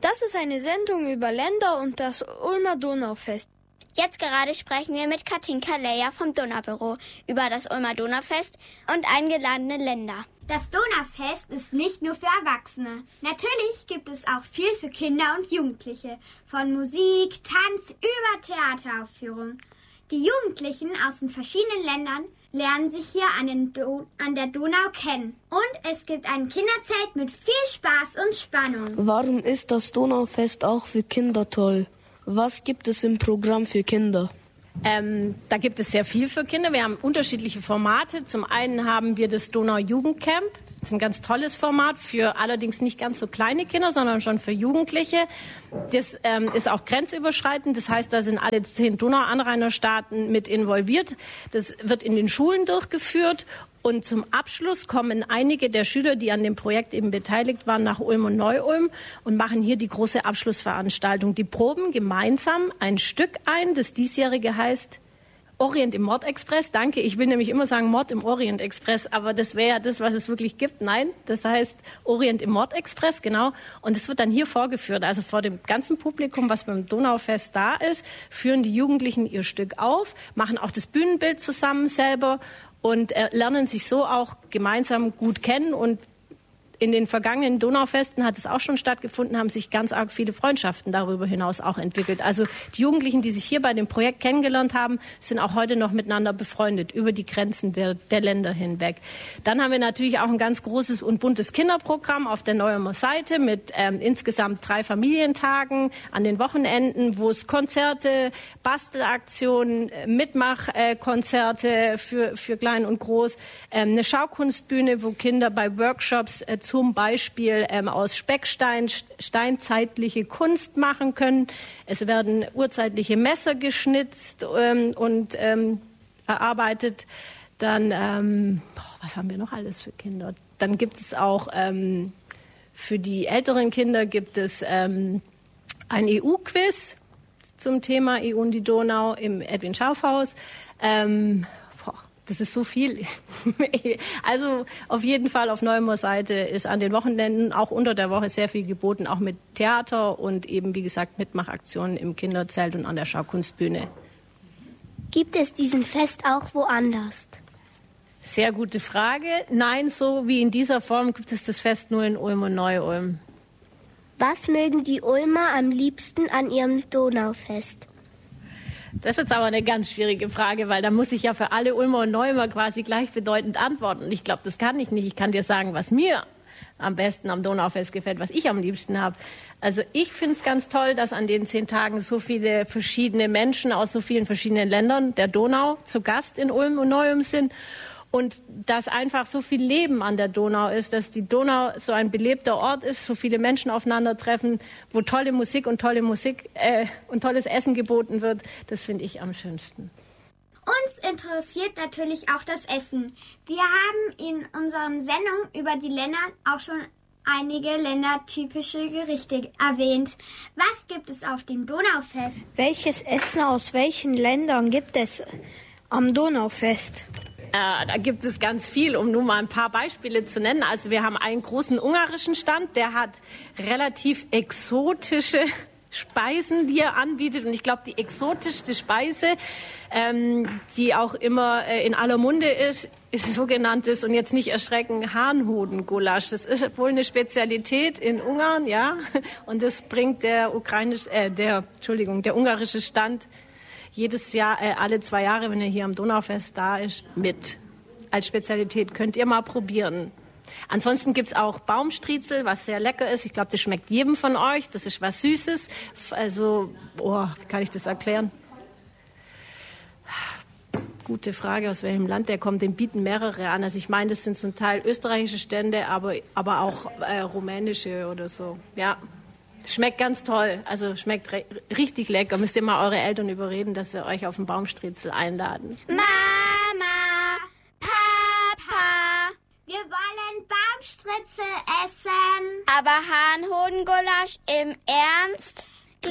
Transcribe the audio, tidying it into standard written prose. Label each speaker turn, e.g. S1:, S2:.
S1: Das ist eine Sendung über Länder und das Ulmer Donaufest.
S2: Jetzt gerade sprechen wir mit Katinka Leyer vom Donaubüro über das Ulmer Donaufest und eingeladene Länder.
S3: Das Donaufest ist nicht nur für Erwachsene. Natürlich gibt es auch viel für Kinder und Jugendliche. Von Musik, Tanz über Theateraufführungen. Die Jugendlichen aus den verschiedenen Ländern lernen sich hier an der Donau kennen. Und es gibt ein Kinderzelt mit viel Spaß und Spannung.
S4: Warum ist das Donaufest auch für Kinder toll? Was gibt es im Programm für Kinder?
S5: Da gibt es sehr viel für Kinder. Wir haben unterschiedliche Formate. Zum einen haben wir das Donau-Jugendcamp. Das ist ein ganz tolles Format für allerdings nicht ganz so kleine Kinder, sondern schon für Jugendliche. Das ist auch grenzüberschreitend. Das heißt, da sind alle 10 Donauanrainerstaaten mit involviert. Das wird in den Schulen durchgeführt. Und zum Abschluss kommen einige der Schüler, die an dem Projekt eben beteiligt waren, nach Ulm und Neu-Ulm und machen hier die große Abschlussveranstaltung. Die proben gemeinsam ein Stück ein. Das diesjährige heißt Orient im Mordexpress. Danke, ich will nämlich immer sagen Mord im Orient Express, aber das wäre ja das, was es wirklich gibt. Nein, das heißt Orient im Mordexpress, genau. Und es wird dann hier vorgeführt, also vor dem ganzen Publikum, was beim Donaufest da ist, führen die Jugendlichen ihr Stück auf, machen auch das Bühnenbild zusammen selber und lernen sich so auch gemeinsam gut kennen. Und in den vergangenen Donaufesten hat es auch schon stattgefunden, haben sich ganz arg viele Freundschaften darüber hinaus auch entwickelt. Also die Jugendlichen, die sich hier bei dem Projekt kennengelernt haben, sind auch heute noch miteinander befreundet, über die Grenzen der Länder hinweg. Dann haben wir natürlich auch ein ganz großes und buntes Kinderprogramm auf der Neuer Seite mit insgesamt 3 Familientagen an den Wochenenden, wo es Konzerte, Bastelaktionen, Mitmachkonzerte für Klein und Groß, eine Schaukunstbühne, wo Kinder bei Workshops zum Beispiel aus Speckstein steinzeitliche Kunst machen können. Es werden urzeitliche Messer geschnitzt und erarbeitet. Dann, was haben wir noch alles für Kinder? Dann gibt es auch für die älteren Kinder gibt es ein EU-Quiz zum Thema EU und die Donau im Edwin-Schauf-Haus. Das ist so viel. Also auf jeden Fall auf Neumer Seite ist an den Wochenenden auch unter der Woche sehr viel geboten, auch mit Theater und eben, wie gesagt, Mitmachaktionen im Kinderzelt und an der Schaukunstbühne.
S2: Gibt es diesen Fest auch woanders?
S5: Sehr gute Frage. Nein, so wie in dieser Form gibt es das Fest nur in Ulm und Neu-Ulm.
S2: Was mögen die Ulmer am liebsten an ihrem Donaufest?
S5: Das ist jetzt aber eine ganz schwierige Frage, weil da muss ich ja für alle Ulmer und Neumer quasi gleichbedeutend antworten. Und ich glaube, das kann ich nicht. Ich kann dir sagen, was mir am besten am Donaufest gefällt, was ich am liebsten habe. Also ich finde es ganz toll, dass an den 10 Tagen so viele verschiedene Menschen aus so vielen verschiedenen Ländern der Donau zu Gast in Ulm und Neu-Ulm sind. Und dass einfach so viel Leben an der Donau ist, dass die Donau so ein belebter Ort ist, so viele Menschen aufeinandertreffen, wo tolle Musik und tolles Essen geboten wird, das finde ich am schönsten.
S3: Uns interessiert natürlich auch das Essen. Wir haben in unseren Sendungen über die Länder auch schon einige ländertypische Gerichte erwähnt. Was gibt es auf dem Donaufest?
S1: Welches Essen aus welchen Ländern gibt es am Donaufest?
S5: Da gibt es ganz viel, um nur mal ein paar Beispiele zu nennen. Also wir haben einen großen ungarischen Stand, der hat relativ exotische Speisen, die er anbietet. Und ich glaube, die exotischste Speise, die auch immer in aller Munde ist sogenanntes, und jetzt nicht erschrecken, Hahnhodengulasch. Das ist wohl eine Spezialität in Ungarn, ja. Und das bringt der ungarische Stand jedes Jahr, alle 2 Jahre, wenn er hier am Donaufest da ist, mit. Als Spezialität könnt ihr mal probieren. Ansonsten gibt's auch Baumstriezel, was sehr lecker ist. Ich glaube, das schmeckt jedem von euch. Das ist was Süßes. Also, wie kann ich das erklären? Gute Frage, aus welchem Land der kommt. Den bieten mehrere an. Also ich meine, das sind zum Teil österreichische Stände, aber auch rumänische oder so. Ja. Schmeckt ganz toll, also schmeckt richtig lecker. Müsst ihr mal eure Eltern überreden, dass sie euch auf den Baumstriezel einladen.
S3: Mama, Papa, wir wollen Baumstritzel essen.
S2: Aber Hahnhodengulasch im Ernst?